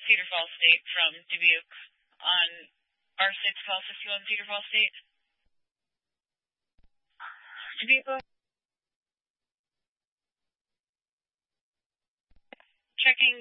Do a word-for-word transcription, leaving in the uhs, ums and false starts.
Cedar Falls State from Dubuque on R six twelve fifty-one Cedar Falls State. Dubuque. Checking